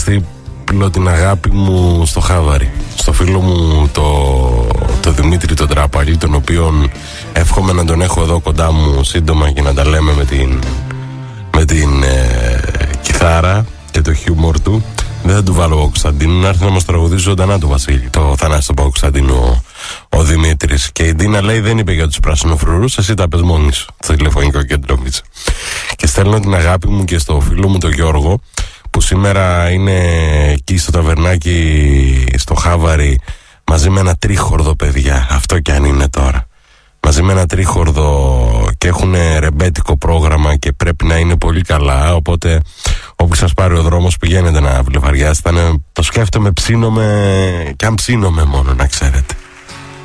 στείλω την αγάπη μου στο Χάβαρι, στο φίλο μου το Δημήτρη τον Τράπαλη, τον οποίον εύχομαι να τον έχω εδώ κοντά μου σύντομα και να τα λέμε με την κιθάρα και το χιούμορ του. Δεν θα του βάλω ο Κωνσταντίνου, να έρθει να μας τραγουδήσει ζωντανά το Βασίλη, το Θανάση τον Κωνσταντίνου ο Δημήτρης. Και η Ντίνα λέει δεν είπε για τους πράσινοφρουρούς, εσύ τα πες μόνη σου στο τηλεφωνικό κέντρο Μίτσα. Και στέλνω την αγάπη μου και στο φίλο μου τον Γιώργο, που σήμερα είναι εκεί στο ταβερνάκι στο Χάβαρι μαζί με ένα τρίχορδο, παιδιά, αυτό κι αν είναι τώρα. Μαζί με ένα τρίχορδο και έχουν ρεμπέτικο πρόγραμμα και πρέπει να είναι πολύ καλά. Οπότε όπου σας πάρει ο δρόμος πηγαίνετε να βλεβαριάσετε. Το σκέφτομαι, ψήνομαι και αν ψήνομαι μόνο, να ξέρετε.